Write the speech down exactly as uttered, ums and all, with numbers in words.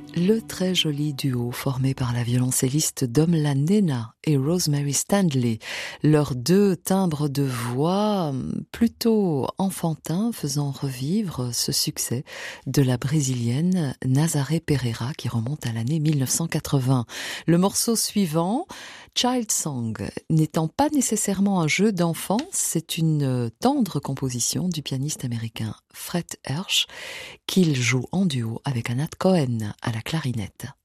Le très joli duo formé par la violoncelliste Domla Nena et Rosemary Stanley, leurs deux timbres de voix plutôt enfantins faisant revivre ce succès de la brésilienne Nazaré Pereira qui remonte à l'année mille neuf cent quatre-vingts. Le morceau suivant, Child Song, n'étant pas nécessairement un jeu d'enfants, c'est une tendre composition du pianiste américain Fred Hersch qu'il joue en duo avec Anat Cohen à la clarinette.